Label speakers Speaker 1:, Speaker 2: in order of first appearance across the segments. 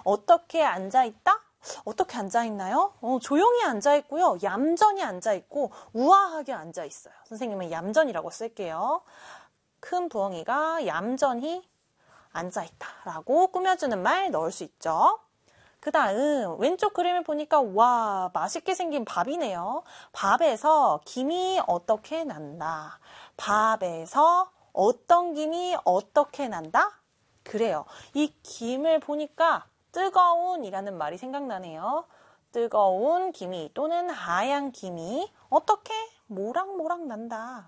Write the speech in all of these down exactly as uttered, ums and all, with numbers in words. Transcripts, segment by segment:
Speaker 1: 어떻게 앉아있다? 어떻게 앉아있나요? 어, 조용히 앉아있고요. 얌전히 앉아있고 우아하게 앉아있어요. 선생님은 얌전이라고 쓸게요. 큰 부엉이가 얌전히 앉아있다라고 꾸며주는 말 넣을 수 있죠. 그 다음 왼쪽 그림을 보니까 와 맛있게 생긴 밥이네요. 밥에서 김이 어떻게 난다. 밥에서 어떤 김이 어떻게 난다? 그래요. 이 김을 보니까 뜨거운 이라는 말이 생각나네요. 뜨거운 김이 또는 하얀 김이 어떻게 모락모락 난다.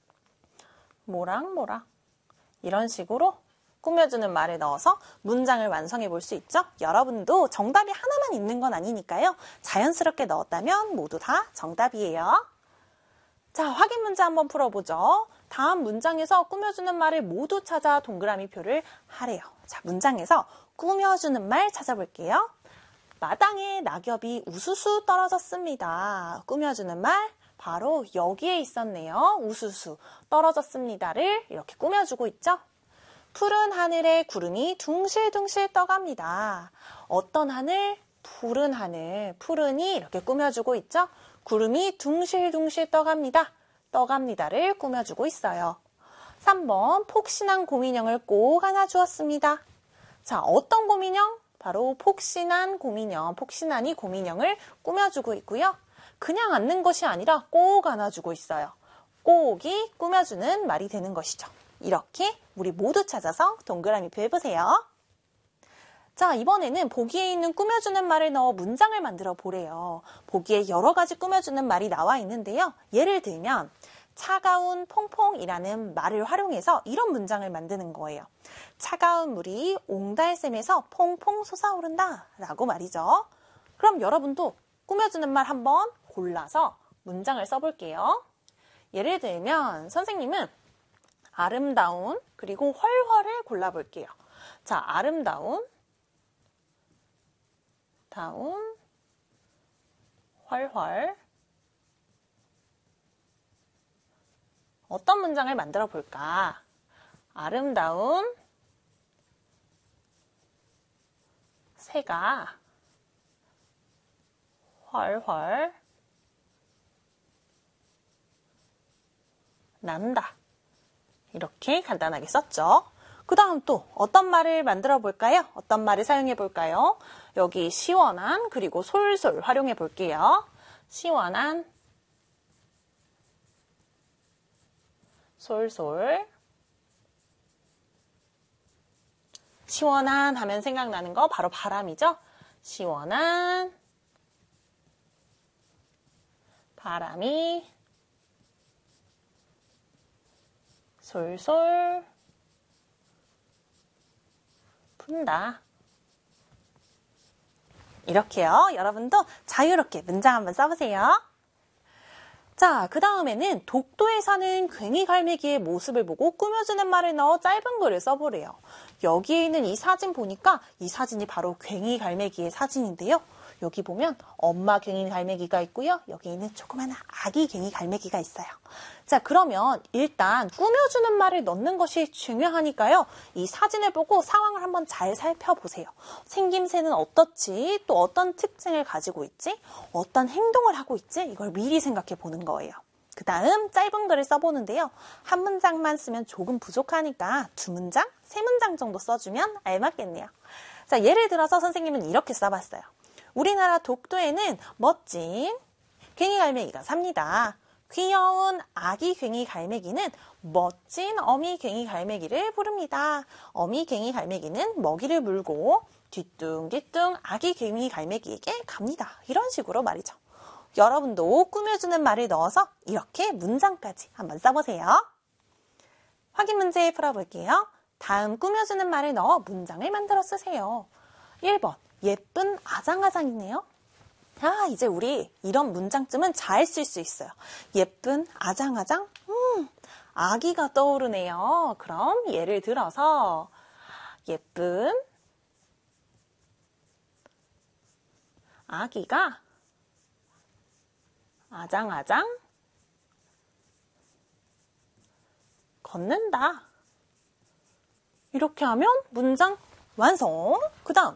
Speaker 1: 모락모락. 이런 식으로 꾸며주는 말을 넣어서 문장을 완성해 볼 수 있죠. 여러분도 정답이 하나만 있는 건 아니니까요. 자연스럽게 넣었다면 모두 다 정답이에요. 자, 확인 문제 한번 풀어보죠. 다음 문장에서 꾸며주는 말을 모두 찾아 동그라미 표를 하래요. 자, 문장에서 꾸며주는 말 찾아볼게요. 마당에 낙엽이 우수수 떨어졌습니다. 꾸며주는 말 바로 여기에 있었네요. 우수수 떨어졌습니다를 이렇게 꾸며주고 있죠. 푸른 하늘에 구름이 둥실둥실 떠갑니다. 어떤 하늘? 푸른 하늘. 푸른이 이렇게 꾸며주고 있죠. 구름이 둥실둥실 떠갑니다. 떠갑니다를 꾸며주고 있어요. 삼 번 폭신한 곰인형을 꼭 안아주었습니다. 자, 어떤 곰인형? 바로 폭신한 곰인형. 폭신한이 곰인형을 꾸며주고 있고요. 그냥 안는 것이 아니라 꼭 안아주고 있어요. 꼭이 꾸며주는 말이 되는 것이죠. 이렇게 우리 모두 찾아서 동그라미 표 해보세요. 자, 이번에는 보기에 있는 꾸며주는 말을 넣어 문장을 만들어 보래요. 보기에 여러 가지 꾸며주는 말이 나와 있는데요. 예를 들면 차가운 퐁퐁이라는 말을 활용해서 이런 문장을 만드는 거예요. 차가운 물이 옹달샘에서 퐁퐁 솟아오른다 라고 말이죠. 그럼 여러분도 꾸며주는 말 한번 골라서 문장을 써볼게요. 예를 들면 선생님은 아름다운 그리고 헐헐을 골라볼게요. 자, 아름다운, 다운, 헐헐. 어떤 문장을 만들어 볼까? 아름다운 새가 헐헐 난다. 이렇게 간단하게 썼죠. 그 다음 또 어떤 말을 만들어 볼까요? 어떤 말을 사용해 볼까요? 여기 시원한 그리고 솔솔 활용해 볼게요. 시원한, 솔솔. 시원한 하면 생각나는 거 바로 바람이죠? 시원한 바람이 솔솔 분다. 이렇게요. 여러분도 자유롭게 문장 한번 써보세요. 자, 그 다음에는 독도에 사는 괭이갈매기의 모습을 보고 꾸며주는 말을 넣어 짧은 글을 써보래요. 여기에 있는 이 사진 보니까 이 사진이 바로 괭이갈매기의 사진인데요. 여기 보면 엄마 괭이갈매기가 있고요. 여기 있는 조그마한 아기 괭이갈매기가 있어요. 자, 그러면 일단 꾸며주는 말을 넣는 것이 중요하니까요. 이 사진을 보고 상황을 한번 잘 살펴보세요. 생김새는 어떻지? 또 어떤 특징을 가지고 있지? 어떤 행동을 하고 있지? 이걸 미리 생각해 보는 거예요. 그 다음 짧은 글을 써보는데요. 한 문장만 쓰면 조금 부족하니까 두 문장, 세 문장 정도 써주면 알맞겠네요. 자, 예를 들어서 선생님은 이렇게 써봤어요. 우리나라 독도에는 멋진 괭이갈매기가 삽니다. 귀여운 아기 괭이갈매기는 멋진 어미 괭이갈매기를 부릅니다. 어미 괭이갈매기는 먹이를 물고 뒤뚱뒤뚱 아기 괭이갈매기에게 갑니다. 이런 식으로 말이죠. 여러분도 꾸며주는 말을 넣어서 이렇게 문장까지 한번 써보세요. 확인 문제 풀어볼게요. 다음 꾸며주는 말을 넣어 문장을 만들어 쓰세요. 일 번 예쁜 아장아장이네요. 아, 이제 우리 이런 문장쯤은 잘 쓸 수 있어요. 예쁜 아장아장? 음, 아기가 떠오르네요. 그럼 예를 들어서 예쁜 아기가 아장아장 걷는다. 이렇게 하면 문장 완성. 그 다음